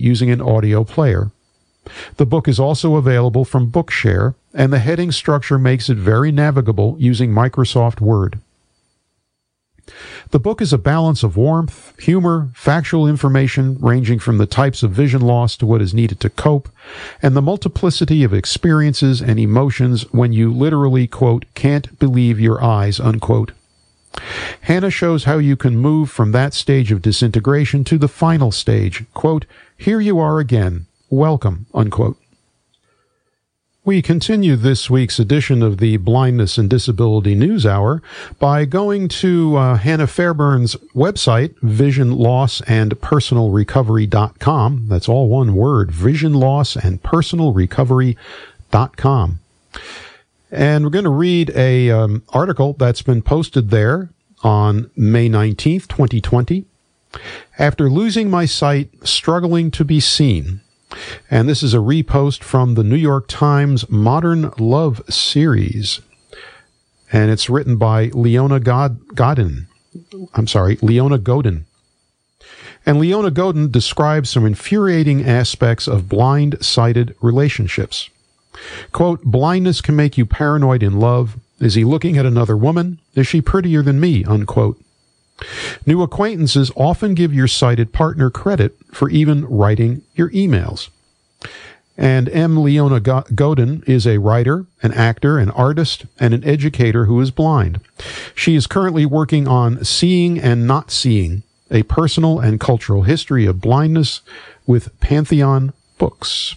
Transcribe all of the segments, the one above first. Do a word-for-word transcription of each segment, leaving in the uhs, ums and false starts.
using an audio player. The book is also available from Bookshare, and the heading structure makes it very navigable using Microsoft Word. The book is a balance of warmth, humor, factual information ranging from the types of vision loss to what is needed to cope, and the multiplicity of experiences and emotions when you literally, quote, can't believe your eyes, unquote. Hannah shows how you can move from that stage of disintegration to the final stage, quote, here you are again, welcome, unquote. We continue this week's edition of the Blindness and Disability News Hour by going to uh, Hannah Fairburn's website, vision loss and personal recovery dot com. That's all one word, vision loss and personal recovery dot com. And we're going to read a um, article that's been posted there on May nineteenth, twenty twenty. After losing my sight, struggling to be seen. And this is a repost from the New York Times Modern Love series. And it's written by Leona God- Godin. I'm sorry, Leona Godin. And Leona Godin describes some infuriating aspects of blind-sighted relationships. Quote, blindness can make you paranoid in love. Is he looking at another woman? Is she prettier than me? Unquote. New acquaintances often give your sighted partner credit for even writing your emails. And M. Leona Godin is a writer, an actor, an artist, and an educator who is blind. She is currently working on Seeing and Not Seeing, a personal and cultural history of blindness with Pantheon Books.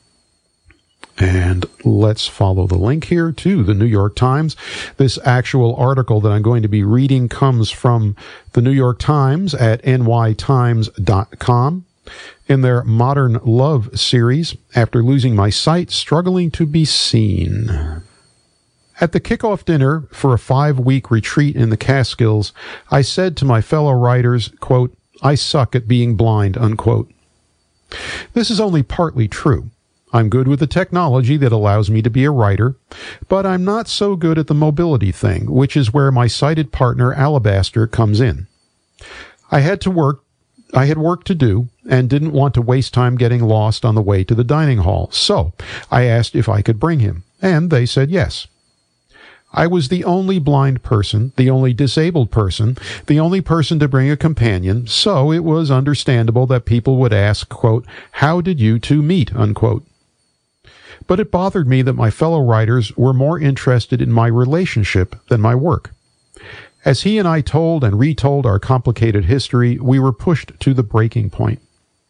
And let's follow the link here to the New York Times. This actual article that I'm going to be reading comes from the New York Times at N Y times dot com. In their Modern Love series, After Losing My Sight, Struggling to Be Seen. At the kickoff dinner for a five-week retreat in the Catskills, I said to my fellow writers, quote, I suck at being blind, unquote. This is only partly true. I'm good with the technology that allows me to be a writer, but I'm not so good at the mobility thing, which is where my sighted partner Alabaster comes in. I had to work, I had work to do and didn't want to waste time getting lost on the way to the dining hall, so I asked if I could bring him, and they said yes. I was the only blind person, the only disabled person, the only person to bring a companion, so it was understandable that people would ask, quote, how did you two meet, unquote. But it bothered me that my fellow writers were more interested in my relationship than my work. As he and I told and retold our complicated history, we were pushed to the breaking point.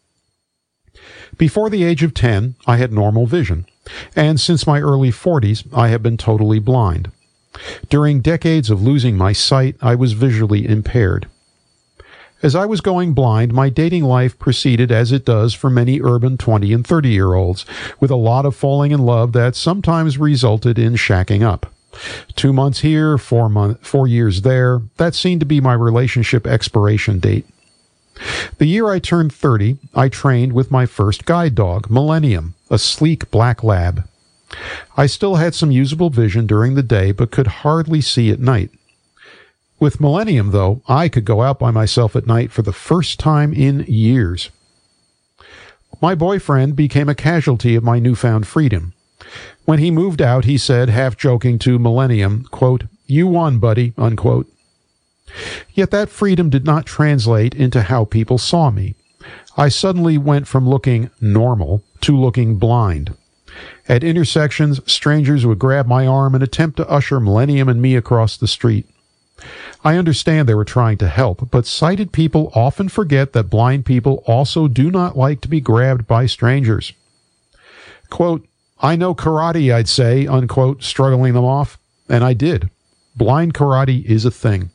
Before the age of ten, I had normal vision, and since my early forties, I have been totally blind. During decades of losing my sight, I was visually impaired. As I was going blind, my dating life proceeded as it does for many urban twenty and thirty-year-olds, with a lot of falling in love that sometimes resulted in shacking up. Two months here, four, month, four years there, that seemed to be my relationship expiration date. The year I turned thirty, I trained with my first guide dog, Millennium, a sleek black lab. I still had some usable vision during the day, but could hardly see at night. With Millennium, though, I could go out by myself at night for the first time in years. My boyfriend became a casualty of my newfound freedom. When he moved out, he said, half joking to Millennium, quote, you won, buddy, unquote. Yet that freedom did not translate into how people saw me. I suddenly went from looking normal to looking blind. At intersections, strangers would grab my arm and attempt to usher Millennium and me across the street. I understand they were trying to help, but sighted people often forget that blind people also do not like to be grabbed by strangers. Quote, I know karate, I'd say, unquote, struggling them off, and I did. Blind karate is a thing.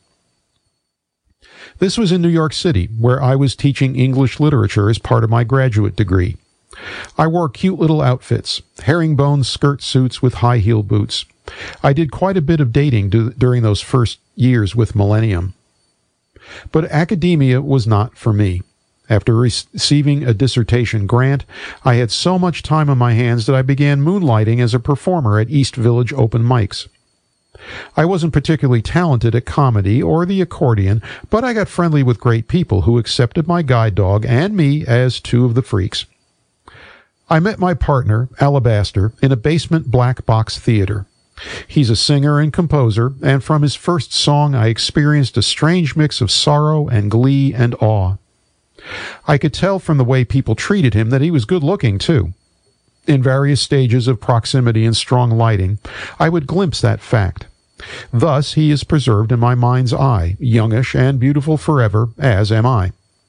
This was in New York City, where I was teaching English literature as part of my graduate degree. I wore cute little outfits, herringbone skirt suits with high-heel boots. I did quite a bit of dating do, during those first years with Millennium. But academia was not for me. After receiving a dissertation grant, I had so much time on my hands that I began moonlighting as a performer at East Village open mics. I wasn't particularly talented at comedy or the accordion, but I got friendly with great people who accepted my guide dog and me as two of the freaks. I met my partner, Alabaster, in a basement black box theater. He's a singer and composer, and from his first song I experienced a strange mix of sorrow and glee and awe. I could tell from the way people treated him that he was good-looking, too. In various stages of proximity and strong lighting, I would glimpse that fact. Thus he is preserved in my mind's eye, youngish and beautiful forever, as am I.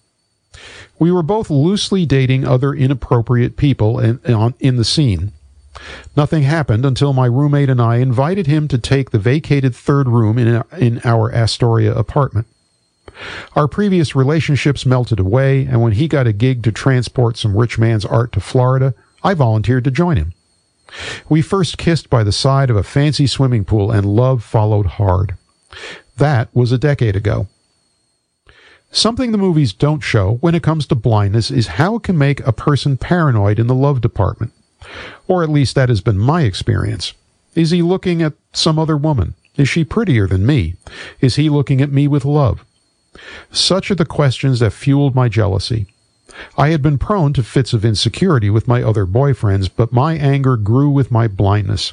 We were both loosely dating other inappropriate people in, in, in the scene. Nothing happened until my roommate and I invited him to take the vacated third room in, in our Astoria apartment. Our previous relationships melted away, and when he got a gig to transport some rich man's art to Florida, I volunteered to join him. We first kissed by the side of a fancy swimming pool, and love followed hard. That was a decade ago. Something the movies don't show when it comes to blindness is how it can make a person paranoid in the love department. Or at least that has been my experience. Is he looking at some other woman? Is she prettier than me? Is he looking at me with love? Such are the questions that fueled my jealousy. I had been prone to fits of insecurity with my other boyfriends, but my anger grew with my blindness.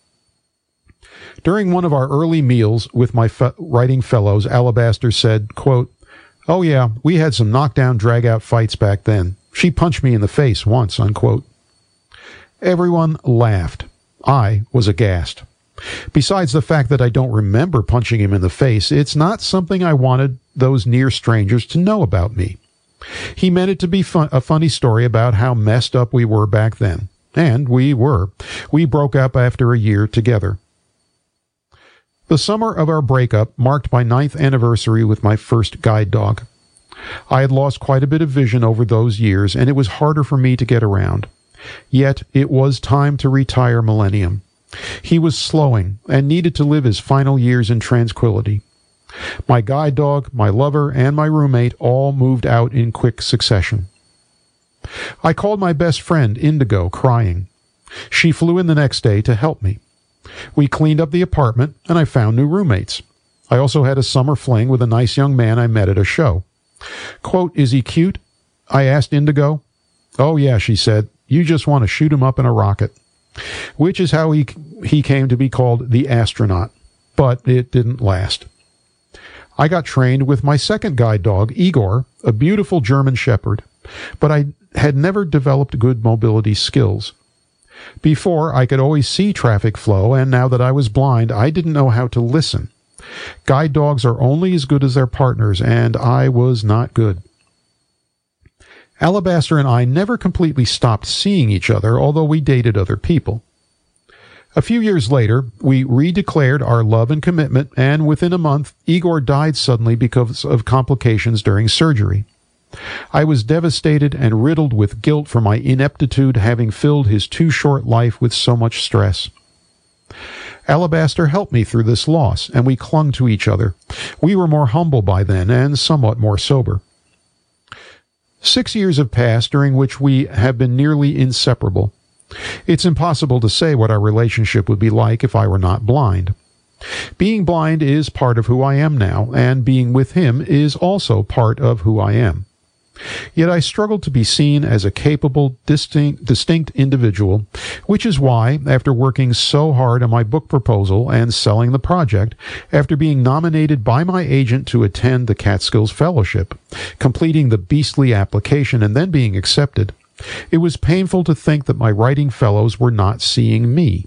During one of our early meals with my fe- writing fellows, Alabaster said, quote, "Oh yeah, we had some knockdown, drag-out fights back then. She punched me in the face once," unquote. Everyone laughed. I was aghast. Besides the fact that I don't remember punching him in the face, it's not something I wanted those near strangers to know about me. He meant it to be fun- a funny story about how messed up we were back then. And we were. We broke up after a year together. The summer of our breakup marked my ninth anniversary with my first guide dog. I had lost quite a bit of vision over those years, and it was harder for me to get around. Yet it was time to retire Millennium. He was slowing and needed to live his final years in tranquility. My guide dog, my lover, and my roommate all moved out in quick succession. I called my best friend, Indigo, crying. She flew in the next day to help me. We cleaned up the apartment, and I found new roommates. I also had a summer fling with a nice young man I met at a show. Quote, "Is he cute?" I asked Indigo. "Oh yeah," she said. "You just want to shoot him up in a rocket." Which is how he, he came to be called the astronaut. But it didn't last. I got trained with my second guide dog, Igor, a beautiful German shepherd, but I had never developed good mobility skills. Before, I could always see traffic flow, and now that I was blind, I didn't know how to listen. Guide dogs are only as good as their partners, and I was not good. Alabaster and I never completely stopped seeing each other, although we dated other people. A few years later, we redeclared our love and commitment, and within a month, Igor died suddenly because of complications during surgery. I was devastated and riddled with guilt for my ineptitude, having filled his too short life with so much stress. Alabaster helped me through this loss, and we clung to each other. We were more humble by then, and somewhat more sober. Six years have passed, during which we have been nearly inseparable. It's impossible to say what our relationship would be like if I were not blind. Being blind is part of who I am now, and being with him is also part of who I am. Yet I struggle to be seen as a capable, distinct, distinct individual, which is why, after working so hard on my book proposal and selling the project, after being nominated by my agent to attend the Catskills Fellowship, completing the beastly application and then being accepted, it was painful to think that my writing fellows were not seeing me.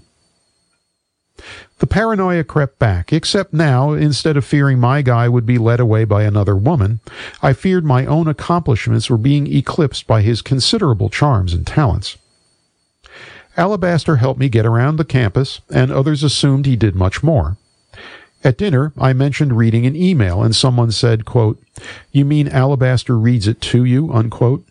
The paranoia crept back, except now, instead of fearing my guy would be led away by another woman, I feared my own accomplishments were being eclipsed by his considerable charms and talents. Alabaster helped me get around the campus, and others assumed he did much more. At dinner, I mentioned reading an email, and someone said, quote, "You mean Alabaster reads it to you?" unquote.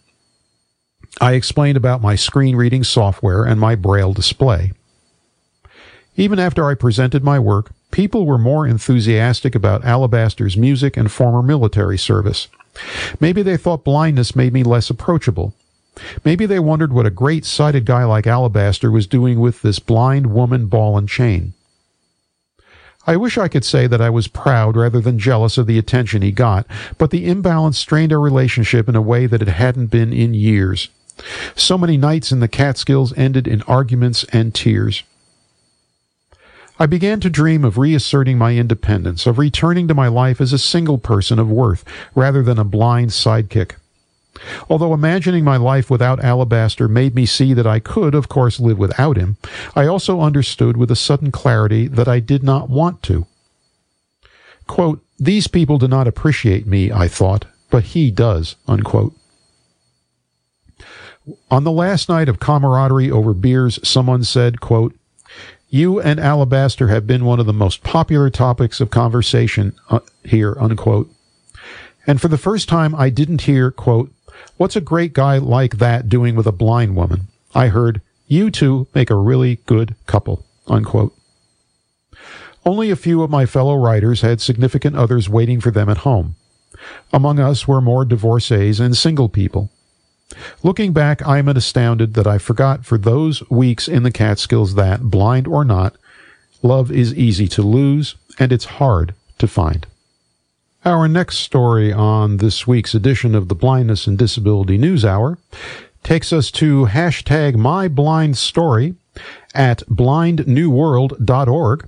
I explained about my screen reading software and my Braille display. Even after I presented my work, people were more enthusiastic about Alabaster's music and former military service. Maybe they thought blindness made me less approachable. Maybe they wondered what a great sighted guy like Alabaster was doing with this blind woman ball and chain. I wish I could say that I was proud rather than jealous of the attention he got, but the imbalance strained our relationship in a way that it hadn't been in years. So many nights in the Catskills ended in arguments and tears. I began to dream of reasserting my independence, of returning to my life as a single person of worth, rather than a blind sidekick. Although imagining my life without Alabaster made me see that I could, of course, live without him, I also understood with a sudden clarity that I did not want to. Quote, "These people do not appreciate me," I thought, "but he does," unquote. On the last night of camaraderie over beers, someone said, quote, "You and Alabaster have been one of the most popular topics of conversation uh, here," unquote. And for the first time, I didn't hear, quote, "What's a great guy like that doing with a blind woman?" I heard, "You two make a really good couple," unquote. Only a few of my fellow writers had significant others waiting for them at home. Among us were more divorcees and single people. Looking back, I am astounded that I forgot for those weeks in the Catskills that, blind or not, love is easy to lose, and it's hard to find. Our next story on this week's edition of the Blindness and Disability News Hour takes us to hashtag MyBlindStory at blind new world dot org.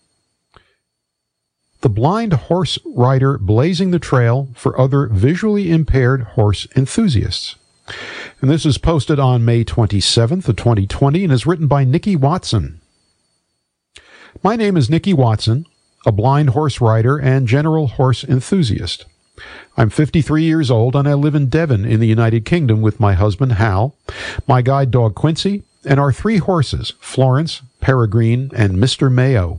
The blind horse rider blazing the trail for other visually impaired horse enthusiasts. And this is posted on May twenty-seventh of twenty twenty and is written by Nikki Watson. My name is Nikki Watson, a blind horse rider and general horse enthusiast. I'm fifty-three years old and I live in Devon in the United Kingdom with my husband Hal, my guide dog Quincy, and our three horses, Florence, Peregrine, and Mister Mayo.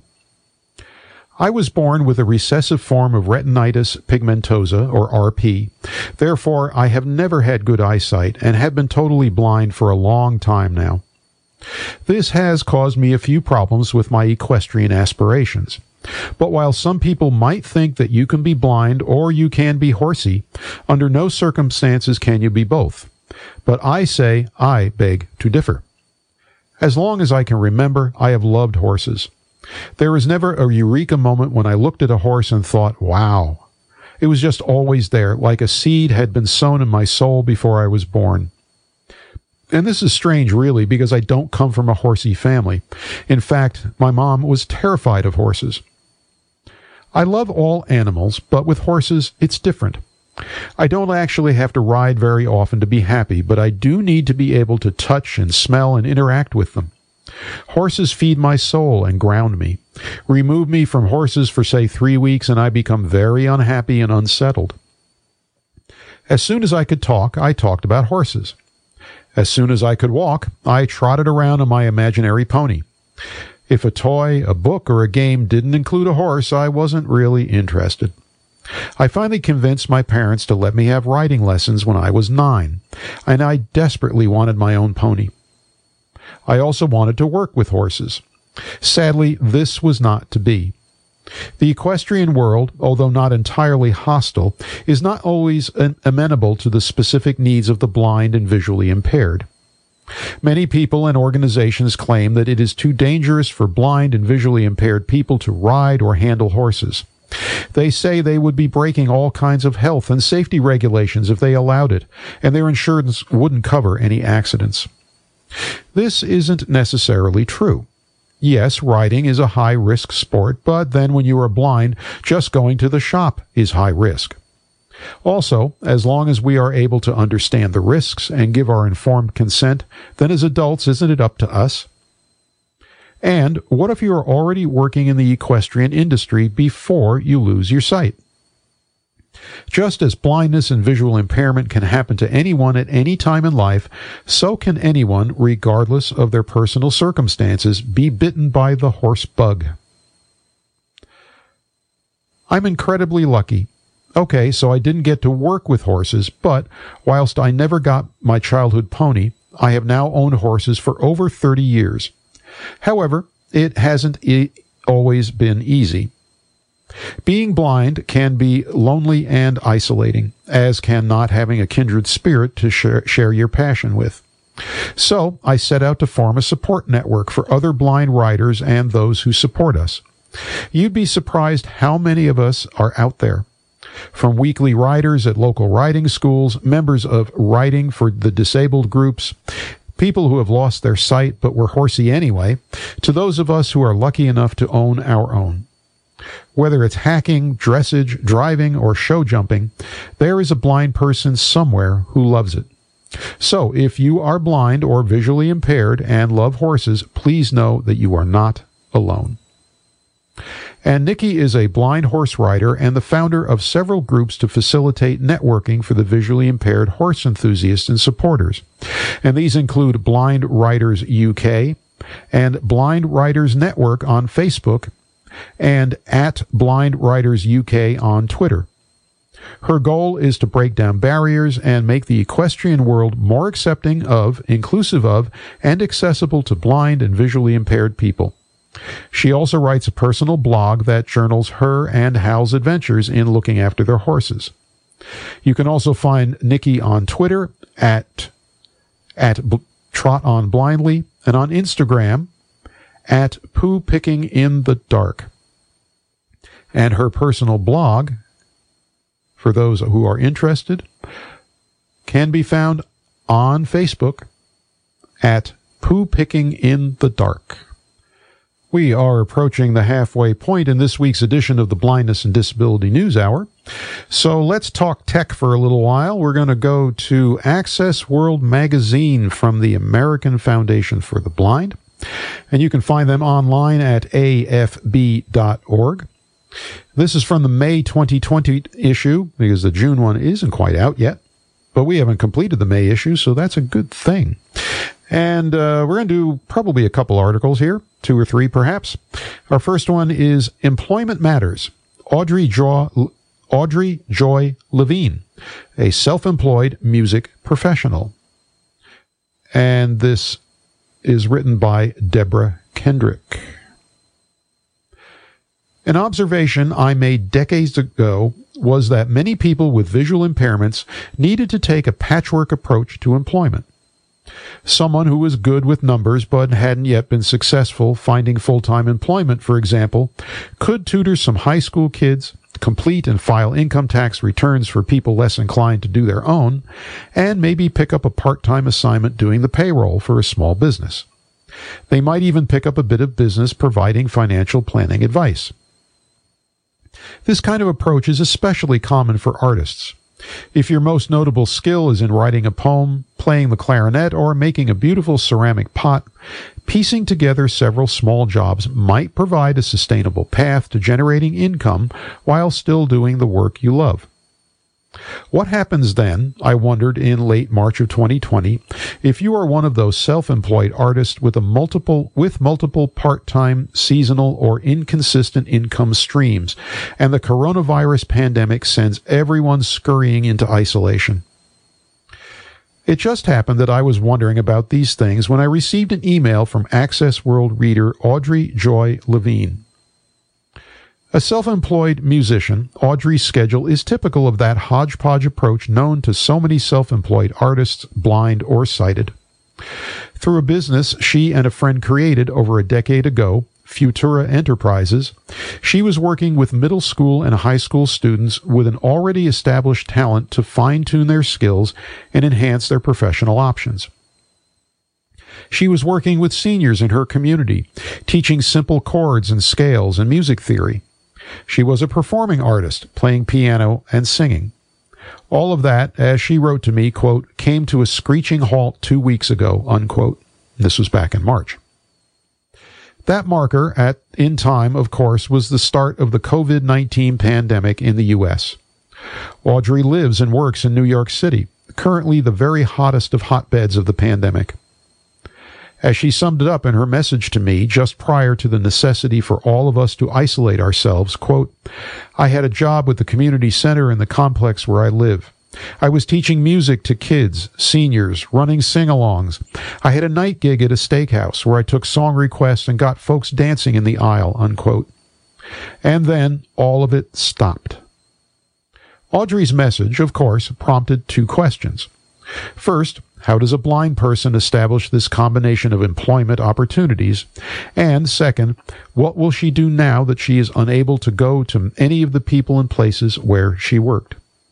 I was born with a recessive form of retinitis pigmentosa, or R P. Therefore, I have never had good eyesight and have been totally blind for a long time now. This has caused me a few problems with my equestrian aspirations. But while some people might think that you can be blind or you can be horsey, under no circumstances can you be both. But I say I beg to differ. As long as I can remember, I have loved horses. There was never a eureka moment when I looked at a horse and thought, wow. It was just always there, like a seed had been sown in my soul before I was born. And this is strange, really, because I don't come from a horsey family. In fact, my mom was terrified of horses. I love all animals, but with horses, it's different. I don't actually have to ride very often to be happy, but I do need to be able to touch and smell and interact with them. Horses feed my soul and ground me. Remove me from horses for, say, three weeks, and I become very unhappy and unsettled. As soon as I could talk, I talked about horses. As soon as I could walk, I trotted around on my imaginary pony. If a toy, a book, or a game didn't include a horse, I wasn't really interested. I finally convinced my parents to let me have riding lessons when I was nine, and I desperately wanted my own pony. I also wanted to work with horses. Sadly, this was not to be. The equestrian world, although not entirely hostile, is not always amenable to the specific needs of the blind and visually impaired. Many people and organizations claim that it is too dangerous for blind and visually impaired people to ride or handle horses. They say they would be breaking all kinds of health and safety regulations if they allowed it, and their insurance wouldn't cover any accidents. This isn't necessarily true. Yes, riding is a high-risk sport, but then when you are blind, just going to the shop is high risk. Also, as long as we are able to understand the risks and give our informed consent, then as adults, isn't it up to us? And what if you are already working in the equestrian industry before you lose your sight? Just as blindness and visual impairment can happen to anyone at any time in life, so can anyone, regardless of their personal circumstances, be bitten by the horse bug. I'm incredibly lucky. Okay, so I didn't get to work with horses, but whilst I never got my childhood pony, I have now owned horses for over thirty years. However, it hasn't e- always been easy. Being blind can be lonely and isolating, as can not having a kindred spirit to share, share your passion with. So I set out to form a support network for other blind riders and those who support us. You'd be surprised how many of us are out there. From weekly riders at local riding schools, members of Riding for the Disabled groups, people who have lost their sight but were horsey anyway, to those of us who are lucky enough to own our own. Whether it's hacking, dressage, driving, or show jumping, there is a blind person somewhere who loves it. So, if you are blind or visually impaired and love horses, please know that you are not alone. And Nikki is a blind horse rider and the founder of several groups to facilitate networking for the visually impaired horse enthusiasts and supporters. And these include Blind Riders U K and Blind Riders Network on Facebook and at Blind Riders U K on Twitter. Her goal is to break down barriers and make the equestrian world more accepting of, inclusive of, and accessible to blind and visually impaired people. She also writes a personal blog that journals her and Hal's adventures in looking after their horses. You can also find Nikki on Twitter at, at B- Trot On Blindly and on Instagram at Poo Picking in the Dark. And her personal blog, for those who are interested, can be found on Facebook at Poo Picking in the Dark. We are approaching the halfway point in this week's edition of the Blindness and Disability News Hour. So let's talk tech for a little while. We're going to go to Access World Magazine from the American Foundation for the Blind. And you can find them online at A F B dot org. This is from the May twenty twenty issue, because the June one isn't quite out yet. But we haven't completed the May issue, so that's a good thing. And uh, we're going to do probably a couple articles here, two or three perhaps. Our first one is Employment Matters. Audrey, jo- Audrey Joy Levine, a self-employed music professional. And this is written by Deborah Kendrick. An observation I made decades ago was that many people with visual impairments needed to take a patchwork approach to employment. Someone who was good with numbers but hadn't yet been successful finding full-time employment, for example, could tutor some high school kids, complete and file income tax returns for people less inclined to do their own, and maybe pick up a part-time assignment doing the payroll for a small business. They might even pick up a bit of business providing financial planning advice. This kind of approach is especially common for artists. If your most notable skill is in writing a poem, playing the clarinet, or making a beautiful ceramic pot, piecing together several small jobs might provide a sustainable path to generating income while still doing the work you love. What happens then, I wondered in late March of twenty twenty, if you are one of those self-employed artists with a multiple with multiple part-time, seasonal, or inconsistent income streams, and the coronavirus pandemic sends everyone scurrying into isolation? It just happened that I was wondering about these things when I received an email from Access World reader Audrey Joy Levine. A self-employed musician, Audrey's schedule is typical of that hodgepodge approach known to so many self-employed artists, blind or sighted. Through a business she and a friend created over a decade ago, Futura Enterprises, she was working with middle school and high school students with an already established talent to fine-tune their skills and enhance their professional options. She was working with seniors in her community, teaching simple chords and scales and music theory. She was a performing artist, playing piano and singing. All of that, as she wrote to me, quote, came to a screeching halt two weeks ago, unquote. This was back in March. That marker, at in time, of course, was the start of the COVID nineteen pandemic in the U S. Audrey lives and works in New York City, currently the very hottest of hotbeds of the pandemic. As she summed it up in her message to me just prior to the necessity for all of us to isolate ourselves, quote, I had a job with the community center in the complex where I live. I was teaching music to kids, seniors, running sing-alongs. I had a night gig at a steakhouse where I took song requests and got folks dancing in the aisle, unquote. And then all of it stopped. Audrey's message, of course, prompted two questions. First, how does a blind person establish this combination of employment opportunities? And second, what will she do now that she is unable to go to any of the people and places where she worked?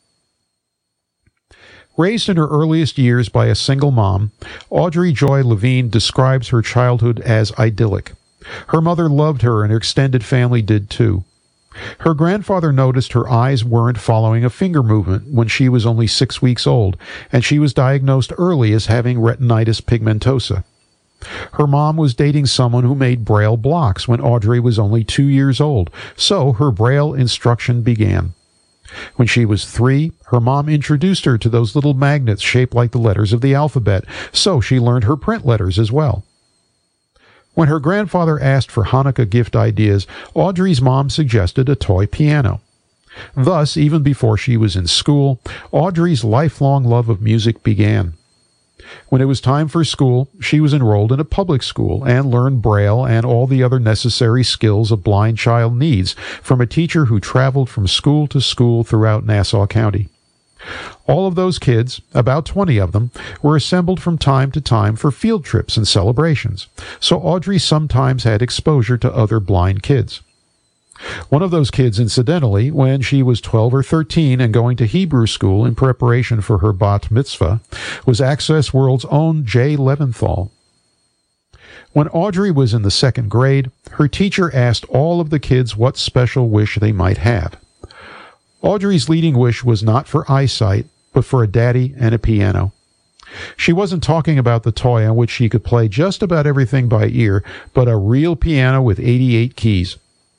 Raised in her earliest years by a single mom, Audrey Joy Levine describes her childhood as idyllic. Her mother loved her and her extended family did too. Her grandfather noticed her eyes weren't following a finger movement when she was only six weeks old, and she was diagnosed early as having retinitis pigmentosa. Her mom was dating someone who made Braille blocks when Audrey was only two years old, so her Braille instruction began. When she was three, her mom introduced her to those little magnets shaped like the letters of the alphabet, so she learned her print letters as well. When her grandfather asked for Hanukkah gift ideas, Audrey's mom suggested a toy piano. Thus, even before she was in school, Audrey's lifelong love of music began. When it was time for school, she was enrolled in a public school and learned Braille and all the other necessary skills a blind child needs from a teacher who traveled from school to school throughout Nassau County. All of those kids, about twenty of them, were assembled from time to time for field trips and celebrations, so Audrey sometimes had exposure to other blind kids. One of those kids, incidentally, when she was twelve or thirteen and going to Hebrew school in preparation for her bat mitzvah, was Access World's own Jay Leventhal. When Audrey was in the second grade, her teacher asked all of the kids what special wish they might have. Audrey's leading wish was not for eyesight, but for a daddy and a piano. She wasn't talking about the toy on which she could play just about everything by ear, but a real piano with eighty-eight keys.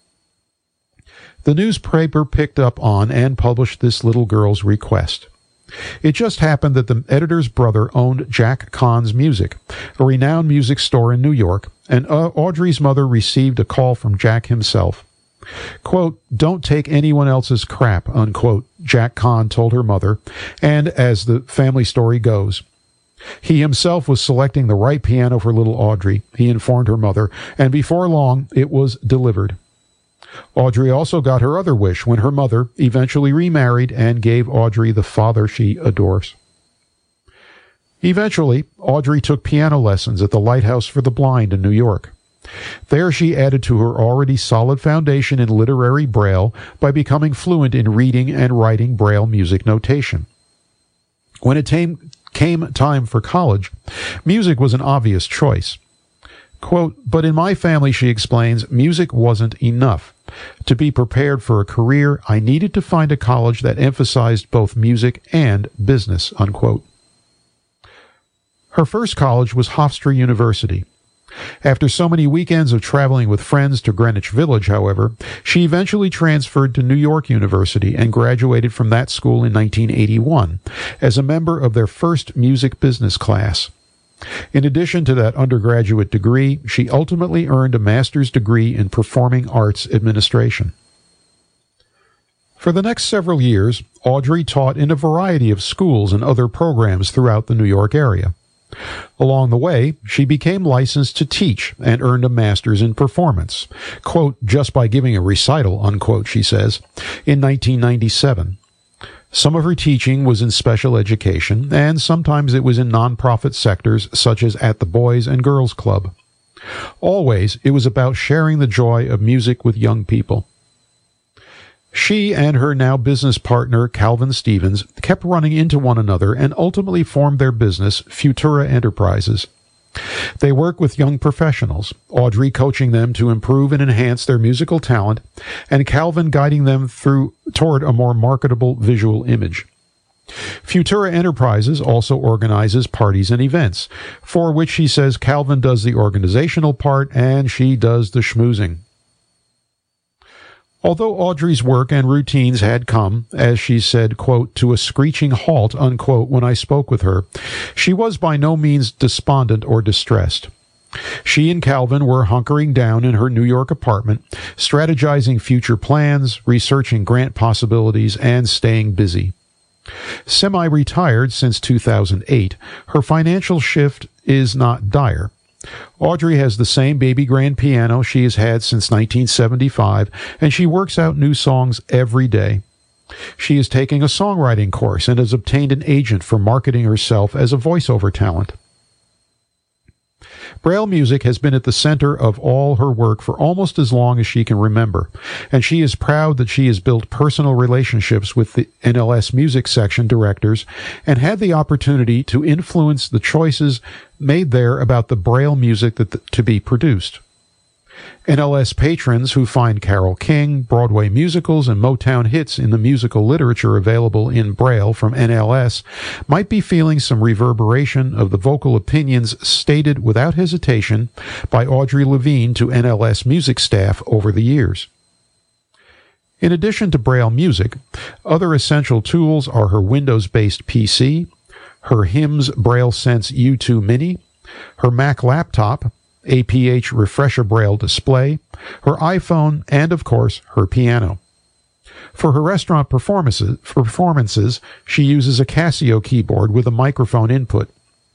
The newspaper picked up on and published this little girl's request. It just happened that the editor's brother owned Jack Kahn's Music, a renowned music store in New York, and Audrey's mother received a call from Jack himself. Quote, "Don't take anyone else's crap," unquote, Jack Kahn told her mother, and as the family story goes, he himself was selecting the right piano for little Audrey, he informed her mother, and before long it was delivered. Audrey also got her other wish when her mother eventually remarried and gave Audrey the father she adores. Eventually, Audrey took piano lessons at the Lighthouse for the Blind in New York. There she added to her already solid foundation in literary Braille by becoming fluent in reading and writing Braille music notation. When it came, came time for college, music was an obvious choice. Quote, "But in my family," she explains, "music wasn't enough. To be prepared for a career, I needed to find a college that emphasized both music and business," unquote. Her first college was Hofstra University. After so many weekends of traveling with friends to Greenwich Village, however, she eventually transferred to New York University and graduated from that school in nineteen eighty-one as a member of their first music business class. In addition to that undergraduate degree, she ultimately earned a master's degree in performing arts administration. For the next several years, Audrey taught in a variety of schools and other programs throughout the New York area. Along the way, she became licensed to teach and earned a master's in performance, quote, "just by giving a recital," unquote, she says, in nineteen ninety-seven. Some of her teaching was in special education, and sometimes it was in nonprofit sectors such as at the Boys and Girls Club. Always, it was about sharing the joy of music with young people. She and her now business partner, Calvin Stevens, kept running into one another and ultimately formed their business, Futura Enterprises. They work with young professionals, Audrey coaching them to improve and enhance their musical talent, and Calvin guiding them through toward a more marketable visual image. Futura Enterprises also organizes parties and events, for which she says Calvin does the organizational part and she does the schmoozing. Although Audrey's work and routines had come, as she said, quote, "to a screeching halt," unquote, when I spoke with her, she was by no means despondent or distressed. She and Calvin were hunkering down in her New York apartment, strategizing future plans, researching grant possibilities, and staying busy. Semi-retired since two thousand eight, her financial shift is not dire. Audrey has the same baby grand piano she has had since nineteen seventy-five, and she works out new songs every day. She is taking a songwriting course and has obtained an agent for marketing herself as a voiceover talent. Braille music has been at the center of all her work for almost as long as she can remember, and she is proud that she has built personal relationships with the N L S Music Section directors and had the opportunity to influence the choices made there about the Braille music that th- to be produced. N L S patrons who find Carole King, Broadway musicals, and Motown hits in the musical literature available in Braille from N L S might be feeling some reverberation of the vocal opinions stated without hesitation by Audrey Levine to N L S music staff over the years. In addition to Braille music, other essential tools are her Windows-based P C, her H I M S Braille Sense U two Mini, her Mac laptop, A P H Refresher Braille display, her iPhone, and, of course, her piano. For her restaurant performances, performances, she uses a Casio keyboard with a microphone input.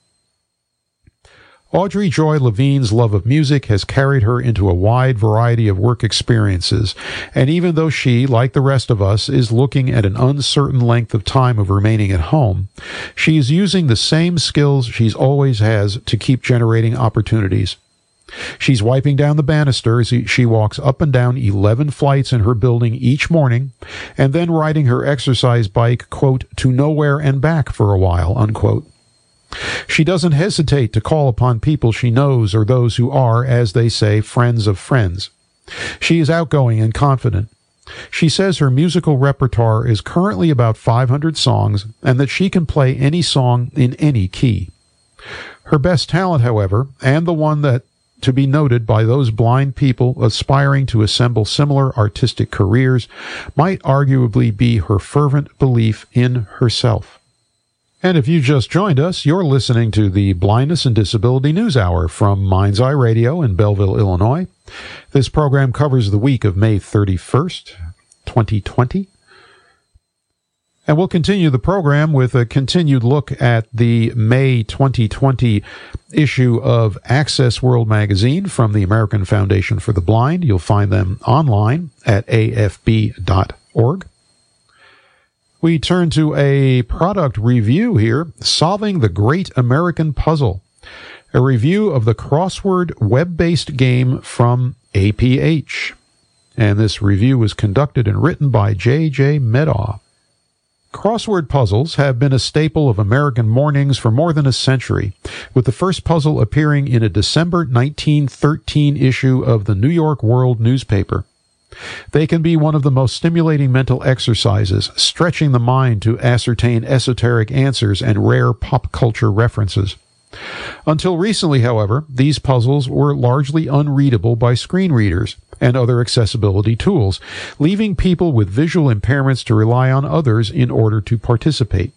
Audrey Joy Levine's love of music has carried her into a wide variety of work experiences, and even though she, like the rest of us, is looking at an uncertain length of time of remaining at home, she is using the same skills she's always has to keep generating opportunities. She's wiping down the banister as she walks up and down eleven flights in her building each morning, and then riding her exercise bike, quote, to nowhere and back for a while, unquote. She doesn't hesitate to call upon people she knows or those who are, as they say, friends of friends. She is outgoing and confident. She says her musical repertoire is currently about five hundred songs and that she can play any song in any key. Her best talent, however, and the one that to be noted by those blind people aspiring to assemble similar artistic careers, might arguably be her fervent belief in herself. And if you just joined us, you're listening to the Blindness and Disability News Hour from Mind's Eye Radio in Belleville, Illinois. This program covers the week of May thirty-first, twenty twenty. And we'll continue the program with a continued look at the May twenty twenty issue of Access World Magazine from the American Foundation for the Blind. You'll find them online at A F B dot org. We turn to a product review here, Solving the Great American Puzzle, a review of the crossword web-based game from A P H. And this review was conducted and written by J J Medaw. Crossword puzzles have been a staple of American mornings for more than a century, with the first puzzle appearing in a December nineteen thirteen issue of the New York World newspaper. They can be one of the most stimulating mental exercises, stretching the mind to ascertain esoteric answers and rare pop culture references. Until recently, however, these puzzles were largely unreadable by screen readers and other accessibility tools, leaving people with visual impairments to rely on others in order to participate.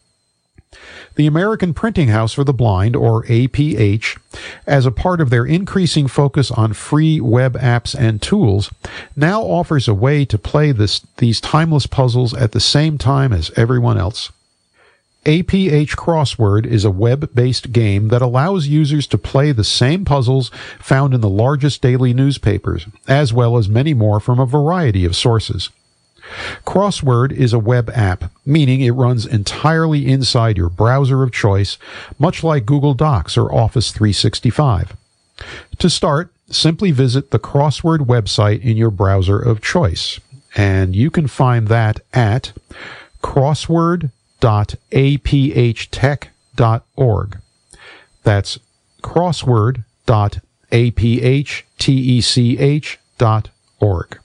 The American Printing House for the Blind, or A P H, as a part of their increasing focus on free web apps and tools, now offers a way to play this, these timeless puzzles at the same time as everyone else. A P H Crossword is a web-based game that allows users to play the same puzzles found in the largest daily newspapers, as well as many more from a variety of sources. Crossword is a web app, meaning it runs entirely inside your browser of choice, much like Google Docs or Office three sixty-five. To start, simply visit the Crossword website in your browser of choice, and you can find that at crossword dot a p h tech dot org. That's crossword dot a p h tech dot org.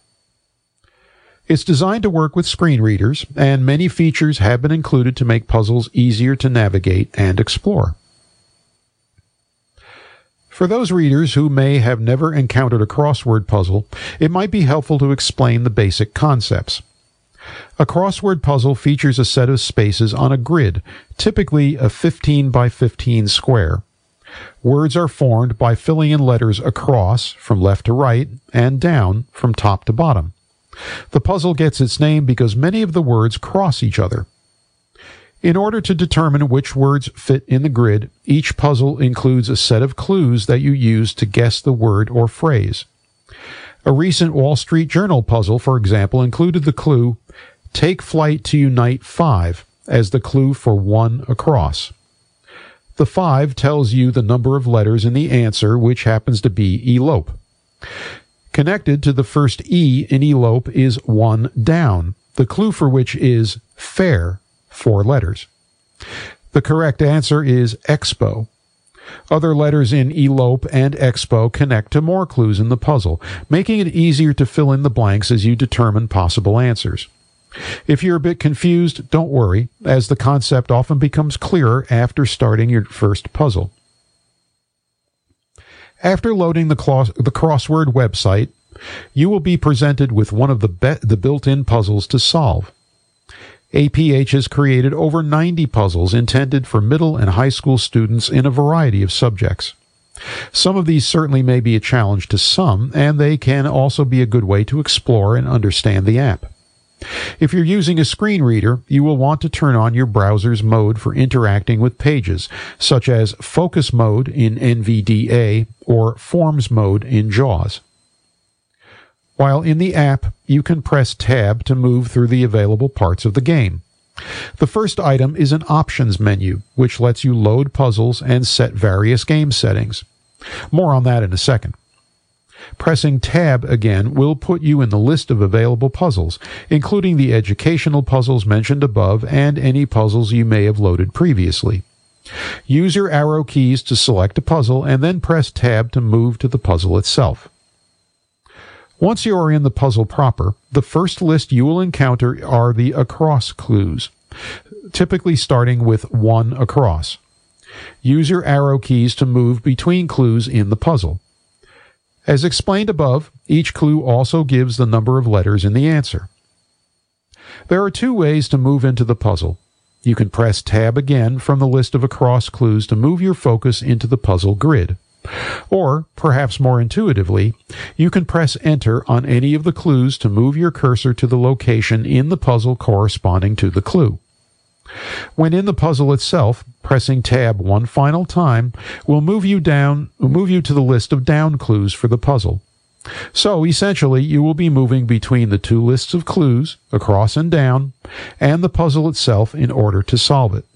It's designed to work with screen readers, and many features have been included to make puzzles easier to navigate and explore. For those readers who may have never encountered a crossword puzzle, it might be helpful to explain the basic concepts. A crossword puzzle features a set of spaces on a grid, typically a fifteen by fifteen square. Words are formed by filling in letters across, from left to right, and down, from top to bottom. The puzzle gets its name because many of the words cross each other. In order to determine which words fit in the grid, each puzzle includes a set of clues that you use to guess the word or phrase. A recent Wall Street Journal puzzle, for example, included the clue, take flight to unite five as the clue for one across. The five tells you the number of letters in the answer, which happens to be elope. Connected to the first E in elope is one down, the clue for which is fair, four letters. The correct answer is expo. Other letters in elope and expo connect to more clues in the puzzle, making it easier to fill in the blanks as you determine possible answers. If you're a bit confused, don't worry, as the concept often becomes clearer after starting your first puzzle. After loading the, clos- the crossword website, you will be presented with one of the, be- the built-in puzzles to solve. A P H has created over ninety puzzles intended for middle and high school students in a variety of subjects. Some of these certainly may be a challenge to some, and they can also be a good way to explore and understand the app. If you're using a screen reader, you will want to turn on your browser's mode for interacting with pages, such as Focus Mode in N V D A or Forms Mode in JAWS. While in the app, you can press Tab to move through the available parts of the game. The first item is an options menu, which lets you load puzzles and set various game settings. More on that in a second. Pressing Tab again will put you in the list of available puzzles, including the educational puzzles mentioned above and any puzzles you may have loaded previously. Use your arrow keys to select a puzzle and then press Tab to move to the puzzle itself. Once you are in the puzzle proper, the first list you will encounter are the across clues, typically starting with one across. Use your arrow keys to move between clues in the puzzle. As explained above, each clue also gives the number of letters in the answer. There are two ways to move into the puzzle. You can press Tab again from the list of across clues to move your focus into the puzzle grid. Or, perhaps more intuitively, you can press Enter on any of the clues to move your cursor to the location in the puzzle corresponding to the clue. When in the puzzle itself, pressing Tab one final time will move you down, move you to the list of down clues for the puzzle. So, essentially, you will be moving between the two lists of clues, across and down, and the puzzle itself in order to solve it.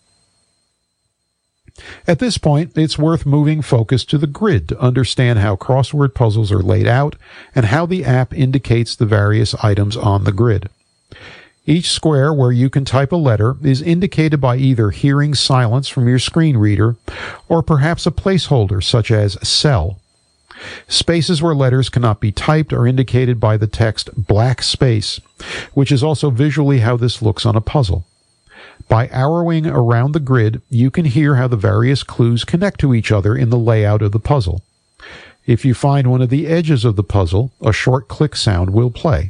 At this point, it's worth moving focus to the grid to understand how crossword puzzles are laid out and how the app indicates the various items on the grid. Each square where you can type a letter is indicated by either hearing silence from your screen reader or perhaps a placeholder such as cell. Spaces where letters cannot be typed are indicated by the text black space, which is also visually how this looks on a puzzle. By arrowing around the grid, you can hear how the various clues connect to each other in the layout of the puzzle. If you find one of the edges of the puzzle, a short click sound will play.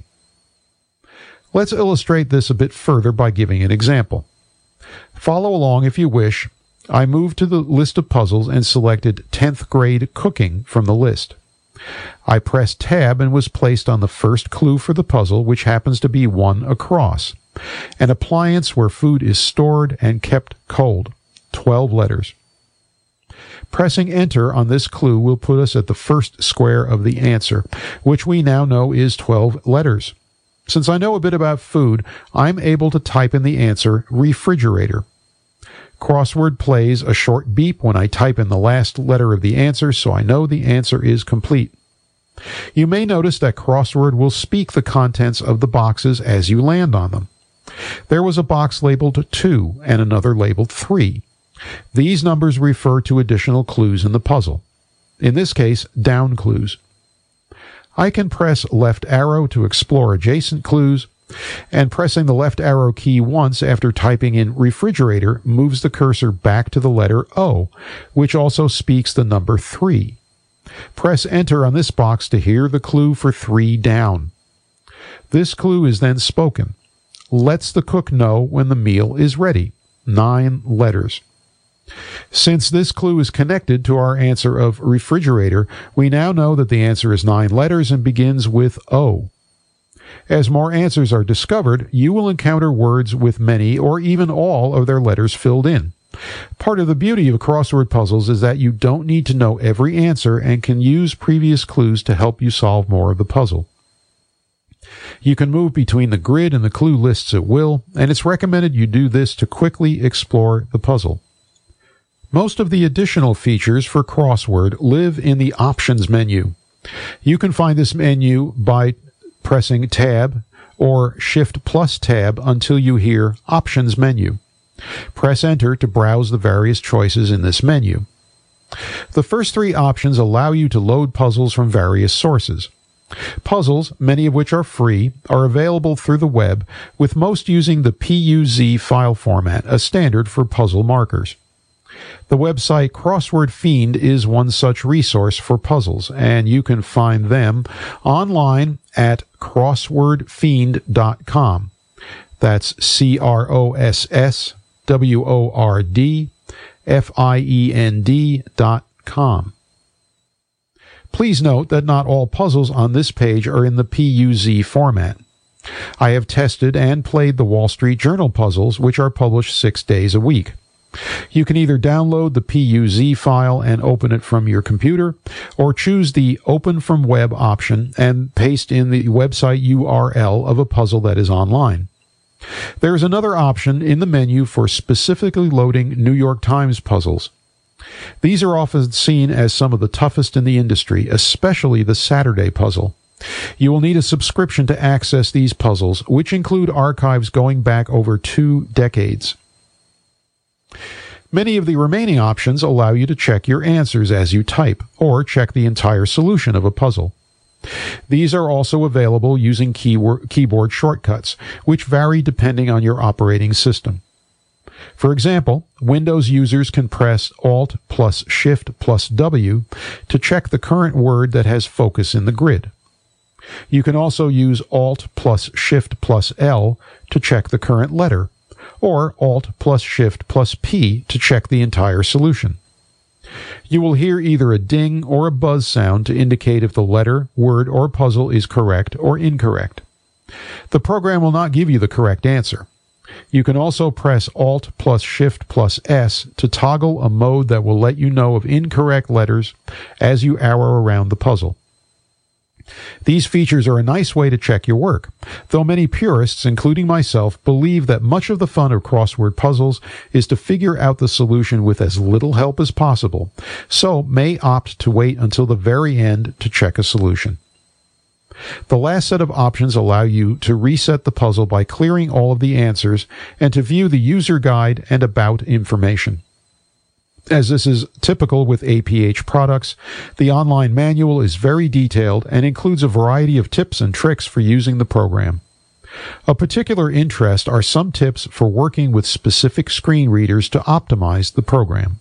Let's illustrate this a bit further by giving an example. Follow along if you wish. I moved to the list of puzzles and selected tenth grade cooking from the list. I pressed Tab and was placed on the first clue for the puzzle, which happens to be one across. An appliance where food is stored and kept cold. twelve letters. Pressing Enter on this clue will put us at the first square of the answer, which we now know is twelve letters. Since I know a bit about food, I'm able to type in the answer refrigerator. Crossword plays a short beep when I type in the last letter of the answer, so I know the answer is complete. You may notice that Crossword will speak the contents of the boxes as you land on them. There was a box labeled two and another labeled three. These numbers refer to additional clues in the puzzle. In this case, down clues. I can press left arrow to explore adjacent clues, and pressing the left arrow key once after typing in refrigerator moves the cursor back to the letter O, which also speaks the number three. Press Enter on this box to hear the clue for three down. This clue is then spoken. Lets the cook know when the meal is ready. Nine letters. Since this clue is connected to our answer of refrigerator, we now know that the answer is nine letters and begins with O. As more answers are discovered, you will encounter words with many or even all of their letters filled in. Part of the beauty of crossword puzzles is that you don't need to know every answer and can use previous clues to help you solve more of the puzzle. You can move between the grid and the clue lists at will, and it's recommended you do this to quickly explore the puzzle. Most of the additional features for Crossword live in the Options menu. You can find this menu by pressing Tab or Shift plus Tab until you hear Options menu. Press Enter to browse the various choices in this menu. The first three options allow you to load puzzles from various sources. Puzzles, many of which are free, are available through the web, with most using the P U Z file format, a standard for puzzle markers. The website Crossword Fiend is one such resource for puzzles, and you can find them online at crossword fiend dot com. That's C R O S S W O R D F I E N D dot com. Please note that not all puzzles on this page are in the P U Z format. I have tested and played the Wall Street Journal puzzles, which are published six days a week. You can either download the P U Z file and open it from your computer, or choose the Open from Web option and paste in the website U R L of a puzzle that is online. There is another option in the menu for specifically loading New York Times puzzles. These are often seen as some of the toughest in the industry, especially the Saturday puzzle. You will need a subscription to access these puzzles, which include archives going back over two decades. Many of the remaining options allow you to check your answers as you type, or check the entire solution of a puzzle. These are also available using keyword, keyboard shortcuts, which vary depending on your operating system. For example, Windows users can press Alt plus Shift plus W to check the current word that has focus in the grid. You can also use Alt plus Shift plus L to check the current letter, or Alt plus Shift plus P to check the entire solution. You will hear either a ding or a buzz sound to indicate if the letter, word, or puzzle is correct or incorrect. The program will not give you the correct answer. You can also press Alt plus Shift plus S to toggle a mode that will let you know of incorrect letters as you arrow around the puzzle. These features are a nice way to check your work, though many purists, including myself, believe that much of the fun of crossword puzzles is to figure out the solution with as little help as possible, so may opt to wait until the very end to check a solution. The last set of options allow you to reset the puzzle by clearing all of the answers and to view the user guide and about information. As this is typical with A P H products, the online manual is very detailed and includes a variety of tips and tricks for using the program. Of particular interest are some tips for working with specific screen readers to optimize the program.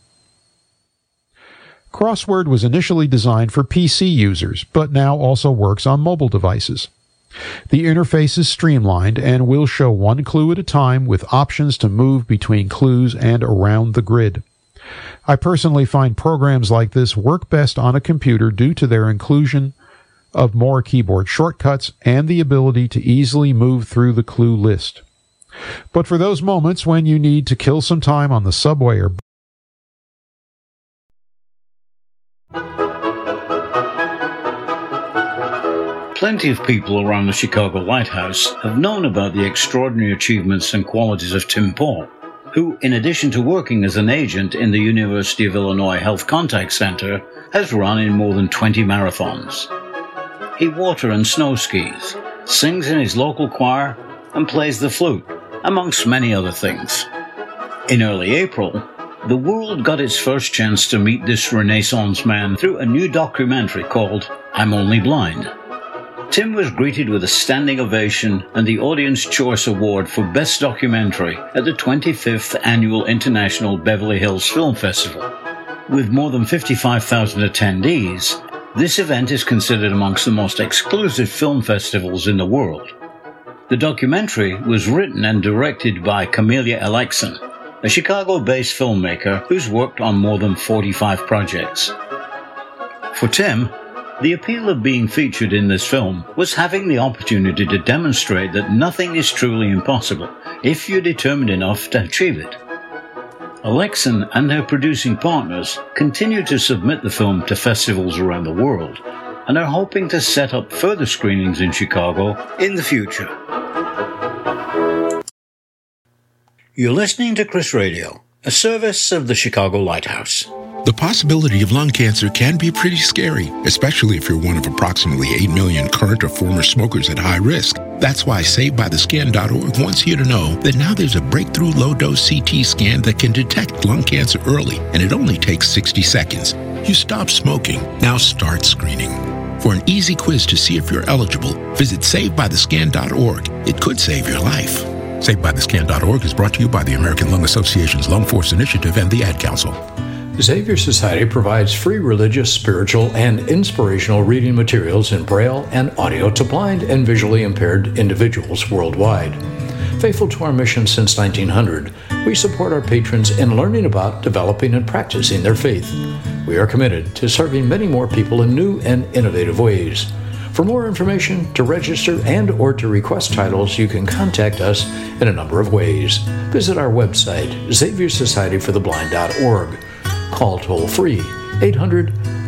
Crossword was initially designed for P C users, but now also works on mobile devices. The interface is streamlined and will show one clue at a time with options to move between clues and around the grid. I personally find programs like this work best on a computer due to their inclusion of more keyboard shortcuts and the ability to easily move through the clue list. But for those moments when you need to kill some time on the subway or Plenty of people around the Chicago Lighthouse have known about the extraordinary achievements and qualities of Tim Paul, who, in addition to working as an agent in the University of Illinois Health Contact Center, has run in more than twenty marathons. He water and snow skis, sings in his local choir, and plays the flute, amongst many other things. In early April, the world got its first chance to meet this Renaissance man through a new documentary called I'm Only Blind. Tim was greeted with a standing ovation and the Audience Choice Award for Best Documentary at the twenty-fifth Annual International Beverly Hills Film Festival. With more than fifty-five thousand attendees, this event is considered amongst the most exclusive film festivals in the world. The documentary was written and directed by Camelia Alexson, a Chicago-based filmmaker who's worked on more than forty-five projects. For Tim, the appeal of being featured in this film was having the opportunity to demonstrate that nothing is truly impossible if you're determined enough to achieve it. Alexson and her producing partners continue to submit the film to festivals around the world, and are hoping to set up further screenings in Chicago in the future. You're listening to Chris Radio, a service of the Chicago Lighthouse. The possibility of lung cancer can be pretty scary, especially if you're one of approximately eight million current or former smokers at high risk. That's why Saved By The Scan dot org wants you to know that now there's a breakthrough low-dose C T scan that can detect lung cancer early, and it only takes sixty seconds. You stop smoking, now start screening. For an easy quiz to see if you're eligible, visit Saved By The Scan dot org. It could save your life. Saved By The Scan dot org is brought to you by the American Lung Association's Lung Force Initiative and the Ad Council. Xavier Society provides free religious, spiritual, and inspirational reading materials in Braille and audio to blind and visually impaired individuals worldwide. Faithful to our mission since nineteen hundred, we support our patrons in learning about, developing, and practicing their faith. We are committed to serving many more people in new and innovative ways. For more information, to register, and or to request titles, you can contact us in a number of ways. Visit our website, Xavier Society for the Blind dot org. Call toll-free eight hundred,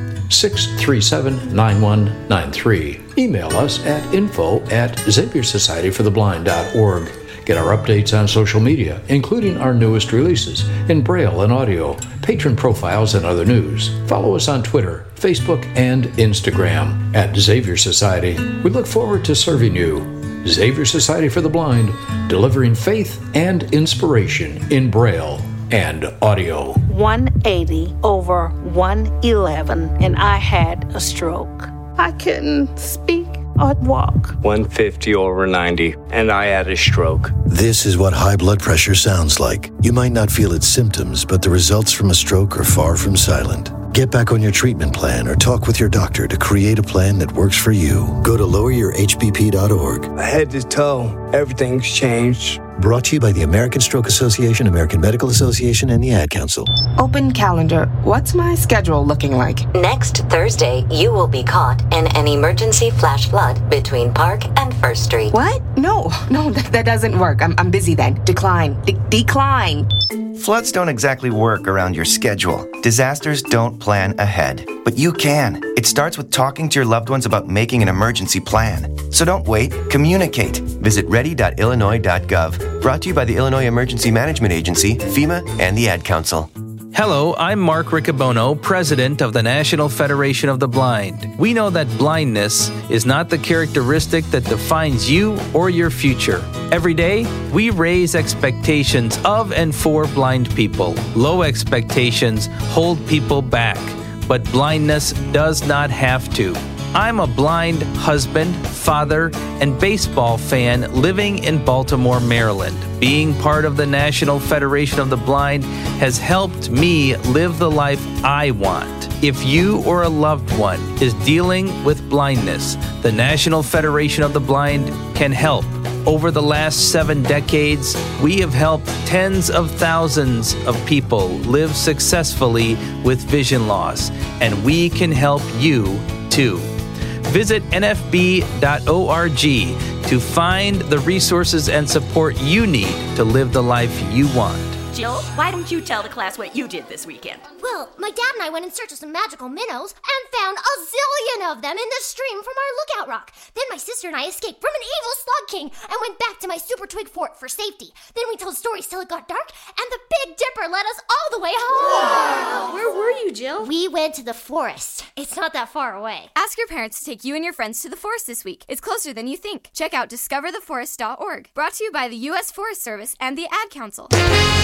six three seven, nine one nine three. Email us at info at Xavier Society for the Blind dot org. Get our updates on social media, including our newest releases in Braille and audio, patron profiles, and other news. Follow us on Twitter, Facebook, and Instagram at Xavier Society. We look forward to serving you. Xavier Society for the Blind, delivering faith and inspiration in Braille and audio. one eighty over one eleven, and I had a stroke. I couldn't speak or walk. one fifty over ninety, and I had a stroke. This is what high blood pressure sounds like. You might not feel its symptoms, but the results from a stroke are far from silent. Get back on your treatment plan or talk with your doctor to create a plan that works for you. Go to lower your H B P dot org. Head to toe, everything's changed. Brought to you by the American Stroke Association, American Medical Association, and the Ad Council. Open calendar. What's my schedule looking like? Next Thursday, you will be caught in an emergency flash flood between Park and First Street. What? No, no, that, that doesn't work. I'm, I'm busy then. Decline. De- decline. Floods don't exactly work around your schedule. Disasters don't plan ahead. But you can. It starts with talking to your loved ones about making an emergency plan. So don't wait. Communicate. Visit ready dot illinois dot gov. Brought to you by the Illinois Emergency Management Agency, FEMA, and the Ad Council. Hello, I'm Mark Riccobono, President of the National Federation of the Blind. We know that blindness is not the characteristic that defines you or your future. Every day, we raise expectations of and for blind people. Low expectations hold people back, but blindness does not have to. I'm a blind husband, father, and baseball fan living in Baltimore, Maryland. Being part of the National Federation of the Blind has helped me live the life I want. If you or a loved one is dealing with blindness, the National Federation of the Blind can help. Over the last seven decades, we have helped tens of thousands of people live successfully with vision loss, and we can help you too. Visit N F B dot org to find the resources and support you need to live the life you want. Jill, why don't you tell the class what you did this weekend? Well, my dad and I went in search of some magical minnows and found a zillion of them in the stream from our lookout rock. Then my sister and I escaped from an evil slug king and went back to my super twig fort for safety. Then we told stories till it got dark, and the Big Dipper led us all the way home. Wow. Where were you, Jill? We went to the forest. It's not that far away. Ask your parents to take you and your friends to the forest this week. It's closer than you think. Check out discover the forest dot org. Brought to you by the U S Forest Service and the Ad Council.